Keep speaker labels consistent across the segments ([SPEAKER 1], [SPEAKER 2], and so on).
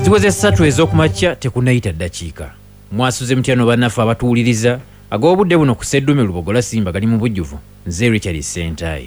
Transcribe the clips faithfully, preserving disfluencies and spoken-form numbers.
[SPEAKER 1] Ziweze ssatu ez'okumakya tekunayita ddakiika. Mwasuze mutyano bannaffe abatuwuliriza ag'obudde buno ku Sseddume Lubogola Simba gali mu bujjuvu. Nze Richard Sentayi.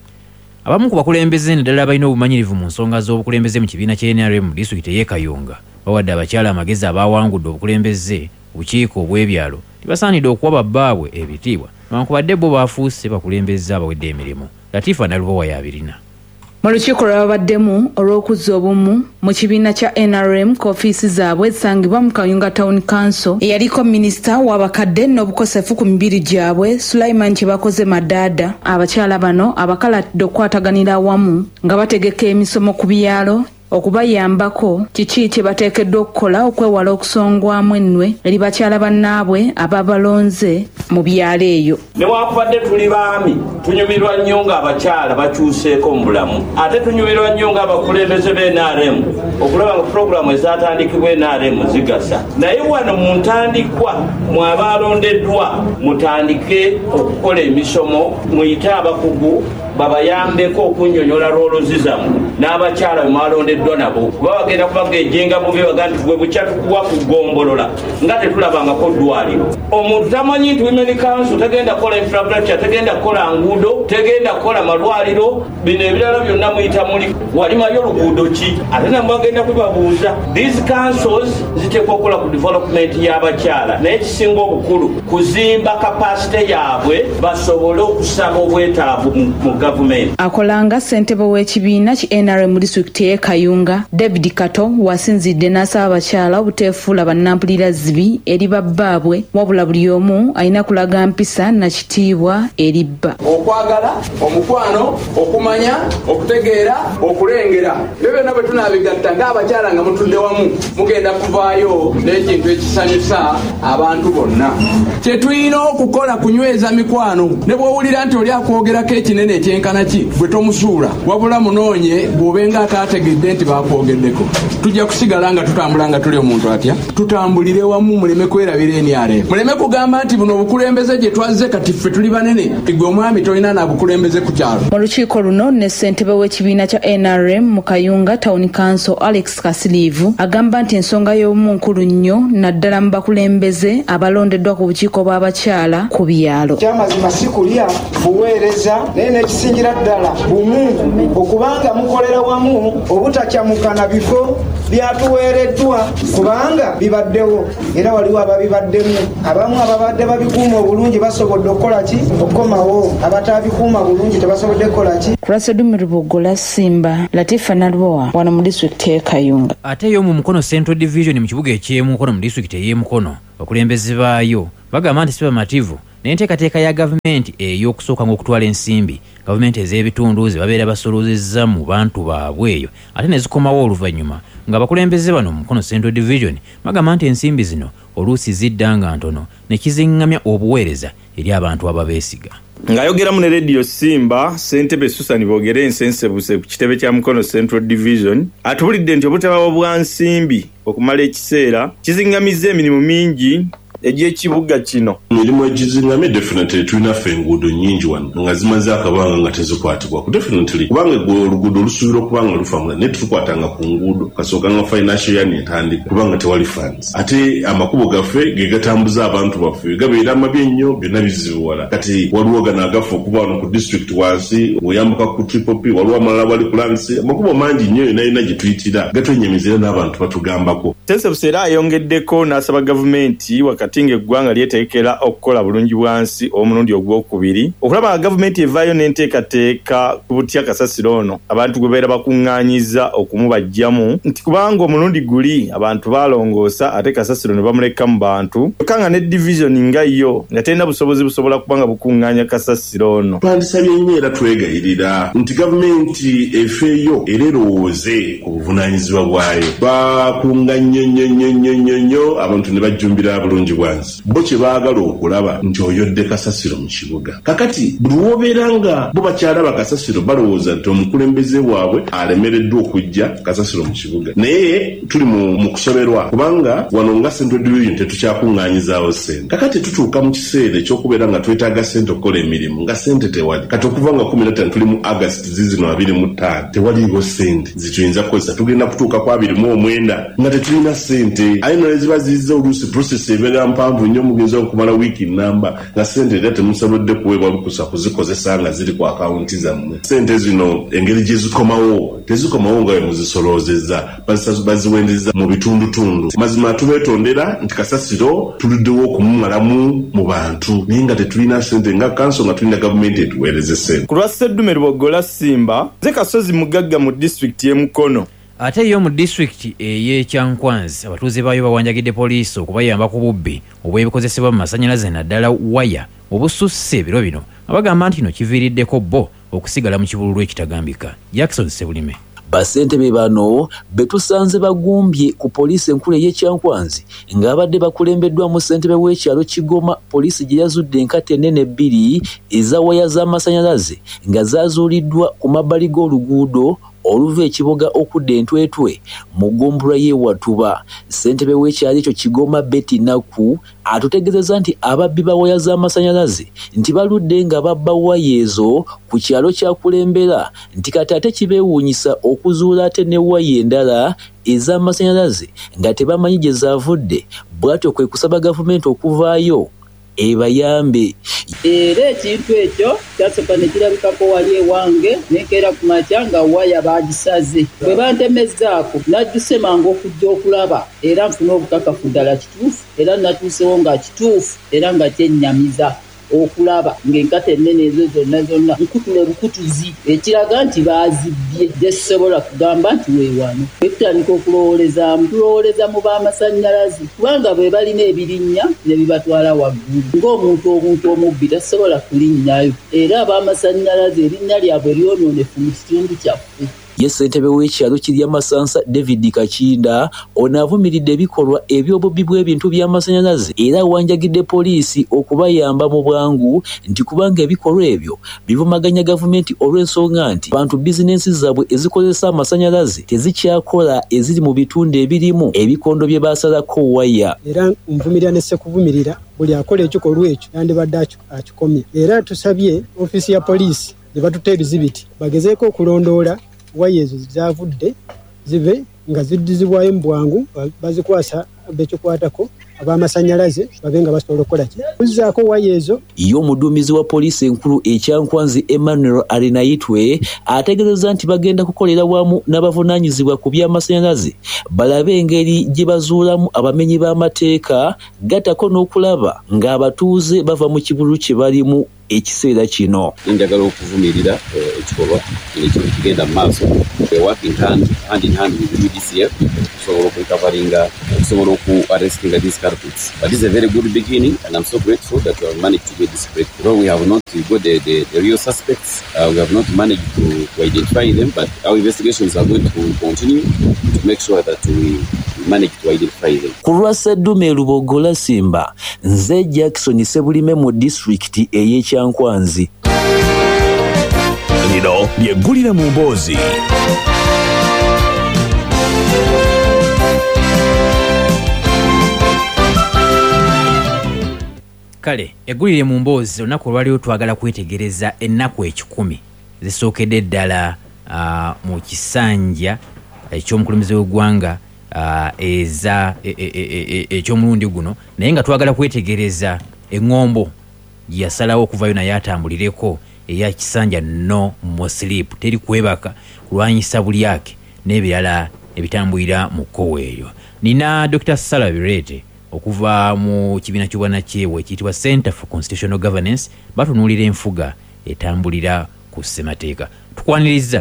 [SPEAKER 1] Abamu ku bakulembeze naddala abalina obumanyirivu mu nsonga z'obukulembeze mu kibiina kya N R M mu disitulikiti ey'e Kayunga bawadde abakyala amagezi abaawangudde obukulembeze bukiiko obw'ebyalo tibasaanidde okuwa babbaabwe ebitiibwa newankubadde bo baafuuse bakulembeze abawedde emirimu. Latifa Nalubowa y'abirina.
[SPEAKER 2] Mu lukiiko lwabaddemu olw'okuzza obumu mu kibiina kya N R M ku ofiisi zaabwe zisangibwa mu Kayunga Town Council eyaliko minisita w'abakadde n'obukosefu ku mibiri gyabwe Sulaiman Kyebakoze Madaada. Abakyala bano abakalatidde okukwataganira awamu nga bategeka emisomo ku byalo okubayambako kiki kye bateekeddwa okukola okwewala okusongwamu ennwe eri bakyala bannaabwe ababalonze mu byalo eyo.
[SPEAKER 3] Newankubadde tuli baami tunyumirwa nnyo ng'abakyala bakyuseeko mu bulamu ate tunyumirwa nnyo ng'abakulembeze b'N R M okulaba nga pulogulaamu ezaatandikibwa N R M zigasa. Naye wano mu ntandikwa mwe abaalondeddwa mutandike okukola emisomo muyite abakugu babayambeko okunnyonnyola roolozi zammwe n'abakyala bwe mwalondeddwa nabo kuba bagenda kubagejenga bubi baga nti bwe bukya tukuwa kugombolola nga tetulabangako ddwaliro. Omuntu tamanyi nti Women Council tegenda kukola infrastructure, tegenda kukola nguudo, tegenda kukola malwaliro, bino ebirala byonna muyita muli walimayo oluguudo ki ate namwe bagenda kubabuuza. These councils ziteekwa okukola ku development y'abakyala naye ekisinga obukulu kuzimba kapasite yaabwe basobole okusaba obwetaavu mu government.
[SPEAKER 2] Akolanga ssentebe w'ekibiina ki N R M mu disitulikiti y'e Kayunga David Kato wasinzidde n'asaba abakyala obuteefuula bannampulira zibi eri babbaabwe wabula buli omu alina kulaga mpisa na kitiibwa eri bba.
[SPEAKER 4] Okwagala, omukwano, okumanya, okutegeera, okulengera ebyo byonna bwe tunaabigatta ng'abakyala nga mutudde wamu mugenda kuvaayo n'ekintu ekisanyusa abantu bonna. Kye tulina okukola kunyweza mikwano ne bw'owulira nti oli akwogerako ekinene ekyenkana ki bwe tomusuula wabula munoonye bw'obenga ataategedde nti baakwogeddeko. Tujja kusigala nga tutambula nga tuli omuntu atya tutambulire wamu muleme kwerabira N R M muleme kugamba nti buno obukulembeze gye twazze kati ffe tuli banene igwe omwami tolina naabukulembeze ku kyalo.
[SPEAKER 2] Mu lukiiko luno ne ssentebe w'ekibiina kya N R M mu Kayunga Town Council Alex Kasiliivu agamba nti ensonga y'omu nkulu nnyo naddala mu bakulembeze abalondeddwa ku bukiiko bw'abakyala ku byalo.
[SPEAKER 5] Kyamazima si kulya buweereza naye n'ekisingira ddala bumu okubanga mukolera wamu obutakyamukana bifo byatuweereddwa kubanga bibaddewo era waliwo ababibaddemu abamu ababadde babikuuma obulungi basobodde okukola ki okukomawo abatabikuuma bulungi tebasobodde kukola ki.
[SPEAKER 2] Ku Sseddume Lubogola Simba Latifa Nalubowa wano mu disitulikiti y'e Kayunga.
[SPEAKER 1] Ate yo mu Mukono Central Division mu kibuga eky'e Mukono mu disitulikiti ey'e Mukono abakulembeze baayo bagamba nti si bamativu n'enteekateeka ya gavumenti ey'okusooka ng'okutwala ensimbi gavumenti ez'ebitundu ze babeera basoloozezza mu bantu baabwe eyo ate ne zikomawo oluvannyuma nga abakulembeze bano mu Mukono Central Division bagamba nti ensimbi zino oluusi zidda nga ntono ne kizingamya obuweereza eri abantu ababeesiga.
[SPEAKER 6] Ng'ayogeramu ne Radio Simba ssentebe Susan Bogere ensensebuse ku kitebe kya Mukono Central Division atubulidde nti obutabawo bwa nsimbi okumala ekiseera kizingamizza emirimu mingi egy'ekibuga kino.
[SPEAKER 7] Emirimu egizingamye definitely tulina ffe enguudo nnyingi wano nga zimaze akabanga nga tezikwatibwa ku definitely kubanga oluguudo lusuubira okubanga lufa naye tetukwatanga ku nguudo kasooka nga financial year netandika kubanga tewali funds ate amakubo gaffe ge gatambuza abantu baffe gabeera amabi ennyo byonna bizibuwala kati waliwo gano agafa okuba wano ku district wansi oyambuka ku Triple P waliwo amalala wali ku Lansi amakubo mangi nnyo yonna yonna gye tuyitira gatwenyemezera n'abantu batugambako.
[SPEAKER 6] Ssensebuse era ayongeddeko n'asaba gavumenti wakati ng'eggwanga lyeteekera okukola bulungi bwansi omulundi ogwokubiri okulaba nga gavumenti evaayo n'enteekateeka ku butya kasasiro ono abantu gwe beera bakuŋŋaanyiza okumubajjamu nti kubanga omulundi guli abantu baalongoosa ate kasasiro ne bamuleka mu bantu kyokka nga ne divisioni nga yo nga terina busobozi busobola kubanga bukuŋŋaanya kasasiro ono.
[SPEAKER 7] Twandisabye nnyo era twegayirira nti gavumenti efeeyo era erowooze ku buvunaanyizibwa bwayo bakuŋŋaanya nnyo nnyo nnyo nnyo nnyo abantu ne bajjumbira bulungi bwansi bo kye baagala okulaba nti oyodde kasasiro mu kibuga. Kakati buli wobeera nga bo bakyalaba kasasiro balowooza nti omukulembeze waabwe alemereddwa okujja kasasiro mu kibuga. Naye tuli mu, mu kusoberwa kubanga wano nga Central Division tetukyakuŋŋaanyizaawo ssente. Kakati tutuuka mu kiseera ekyokubeera nga twetaaga ssente okukola emirimu nga ssente tewali. Kati okuva nga kumi na ttaano tuli mu August zizino abiri mu ttaano tewaliiwo ssente zituyinza kukozesa. Tugenda kutuuka ku abiri mu omwenda nga tetulina ssente. Aye no eziba zizza oluusi process ebeera mpanvu nnyo mugenza okumala wiiki nnamba nga ssente era temusobodde kuweebwa lukusa kuzikozesa nga ziri ku akawunti zammwe. Ssente zino engeri gye zikomawo tezikomawo nga bwe muzisoloozezza, baziwendeza mu bitundutundu. Mazima tubeetondera nti kasasiro tuluddewo okumumalamu mu bantu naye nga tetulina ssente nga kanso nga tulina gavumenti etuweereze ssente.
[SPEAKER 6] Ku lwa Sseddume Lubogola Simba ze Kasozi mugagga mu disitulikiti y'e Mukono.
[SPEAKER 1] Ate yo mu disitulikiti ey'e Kyankwanzi abatuuze baayo bawanjagidde poliisi okubayamba ku bubbi obwebikozesebwa mu masannyalaze naddala waya obususse ebiro bino abagamba nti no kiviiriddeko bo okusigala mu kibululu ekitagambika. Jackson Sebulime.
[SPEAKER 8] Basentebe bano betusanze bagumbye ku poliisi enkulu ey'e Kyankwanzi ng'abadde bakulembeddwa mu ssentebe w'ekyalo Kigoma poliisi gye yazudde enkata ennene bbiri eza waya z'amasannyalaze nga zaazuuliddwa ku mabbali g'oluguudo oluva ekibuga okudda Entwetwe mu ggombolola y'e Watuba. Ssentebe w'ekyalo ekyo Kigoma Betty Naku atutegeezezza nti ababbi ba waya z'amasannyalaze nti baludde nga babba waya ezo ku kyalo kya Kulembera nti kati ate kibeewuunyisa okuzuula ate ne waya endala ez'amasannyalaze nga tebamanyi gye zaavudde. Bw'atyo kwe kusaba gavumenti okuvaayo ebayambe.
[SPEAKER 9] Era ekintu ekyo kyasooka ne kirabikako wali ewange nekeera ku makya nga waya baagisaze. Bwe bantemezzaako najjuse mangu okujja okulaba era nfuna obukakafu ddala kituufu era natuusewo nga kituufu era nga kyennyamiza okulaba ng'enkata ennene ezo zonna zonna nkutule bukutuzi ekiraga nti baazibbye gyesobola kugamba nti weewano. Bwe tutandika okulowoolezaamu tulowooleza mu b'amasannyalaze kubanga bwe balina ebirinnya ne bibatwala waggulu ng'omuntu omuntu omubbi tasobola kulinnyayo era ab'amasannyalaze erinnya lyabwe lyonoonefu mu kitundu kyaffe.
[SPEAKER 8] Ye ssentebe w'ekyalo Kirya Masansa David Kakinda ono avumiridde ebikolwa eby'obubbi bw'ebintu by'amasannyalaze era wanjagidde poliisi okubayamba mu bwangu nti kubanga ebikolwa ebyo bivumaganya gavumenti olw'ensonga nti abantu bizinensi zaabwe ezikozesa amasannyalaze tezikyakola eziri mu bitundu ebirimu ebikondo bye baasalako waya.
[SPEAKER 10] Era nvumirira ne sekuvumirira buli akola ekikolwa ekyo yandibadde akikomye. Era tusabye ofiisi ya poliisi ne batuta ebizibiti bagezeeko okulondoola waya ezo zaavudde zibe nga ziddizibwayo mu bwangu bazikwasa bekikwatako ab'amasannyalaze babe nga basobola okukola ki kuzzaako waya ezo.
[SPEAKER 8] Ye omuduumizi wa poliisi enkulu e Kyankwanzi Emmanuel Arinayitwe ategeezezza nti bagenda kukolera wamu n'abavunaanyizibwa ku by'amasannyalaze balabe engeri gye bazuulamu abamenyi b'amateeka gattako n'okulaba ng'abatuuze bava mu kibulu kye balimu ekiseera kino.
[SPEAKER 11] Njagala okuvumirira ekikolwa ekyo kigenda mu maaso working hand hand in hand with the U D C F okusobola okwekavaringa okusobola oku arrestinga these culprits. But this is a very good beginning and I'm so grateful that we have managed to get this break. Though we have not got the, the, the real suspects, uh, we have not managed to, to identify them, but our investigations are going to continue to make sure that we manage to identify them.
[SPEAKER 8] Ku lwa Sseddume Lubogola Simba, nze Jackson Sebulime mu disitulikiti ey'e Kyankwanzi.
[SPEAKER 12] Lino lyeggulire mu mboozi.
[SPEAKER 1] Kale eggulire mu mboozi olunaku olwaliwo twagala kwetegereza ennaku ekikumi zisookedde ddala uh, mu kisanja eky'omukulembeze w'eggwanga uh, eza eky'omulundi e, e, e, guno naye nga twagala kwetegereza eŋŋombo gye yasalawo okuvayo naye atambulireko eya kisanja no mosleep teri kwebaka kulwanyisa bulyake n'ebirala ebitambulira mu kkowa eyo. Nina Doctor Sarah Birete okuva mu kibiina ky'obwana kyewe ekiyitibwa Center for Constitutional Governance batunuulira enfuga etambulira ku ssemateeka. Tukwaniriza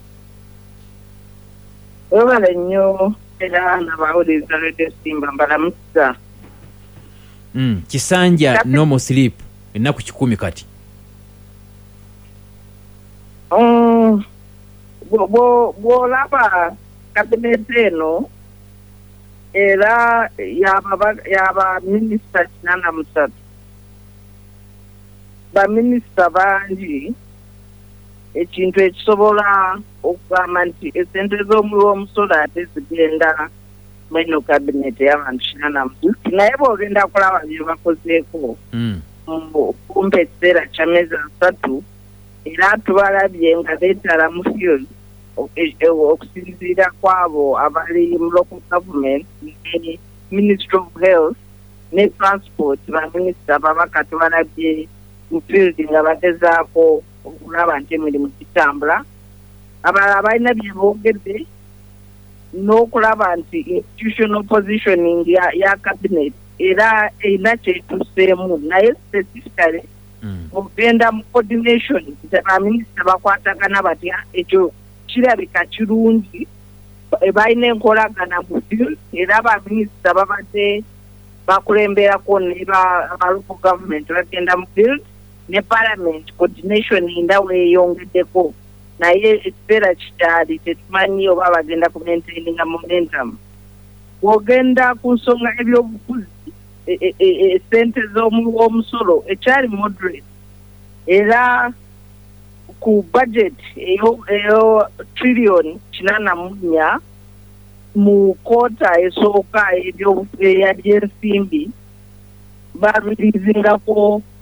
[SPEAKER 13] obala nnyo era n'abawuliriza Radio Simba mbalamusa.
[SPEAKER 1] Mm, kisanja no more sleep ennaku kikumi kati.
[SPEAKER 13] Um, bw'olaba kabineti eno era yaba yaba minisita kinana musatu baminisita bangi ekintu ekisobola okugamba nti esente z'omuli w'omusolo ate zigenda mweno kabineti y'abantu kinana musatu naye bw'ogenda kulaba bye bakozeeko kumpa ekiseera kya myezi asatu era tubalabye nga beetala mu field okusinziira kwabo abali mu local government ne Ministry of Health ne Transport baminisita babaka tubalabye mu field nga bagezaako okulaba nti emirimu gitambula abalala balina bye boogedde n'okulaba nti institutional positioning ya, ya cabinet era erina kyetuseemu naye specifically ogenda mu coordination baminisita bakwatagana batya ekyo kirabika kirungi balina enkolagana mu field era baminisita babadde bakulemberako ne ba local government bagenda mu field ne parliament coordination indawo eyongeddeko naye ekiseera kikyali tetumanyi oba bagenda ku maintaininga momentum bw'ogenda ku nsonga ebyobufuzi esente z'omusolo ekyali moderate era ku budget eyo eyo trillion kinana mu nnya mu kota esooka ebyobufuzi eyali ensimbi barulizingako